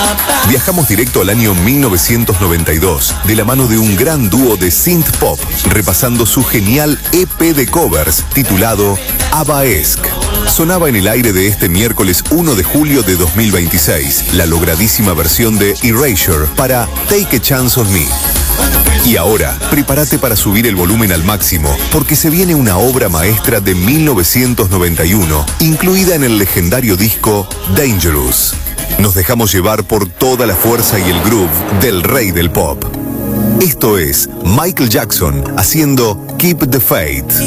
Viajamos directo al año 1992, de la mano de un gran dúo de synth pop, repasando su genial EP de covers, titulado ABBA-esque. Sonaba en el aire de este miércoles 1 de julio de 2026, la logradísima versión de Erasure para Take a Chance on Me. Y ahora, prepárate para subir el volumen al máximo, porque se viene una obra maestra de 1991, incluida en el legendario disco Dangerous. Nos dejamos llevar por toda la fuerza y el groove del rey del pop. Esto es Michael Jackson haciendo Keep the Faith.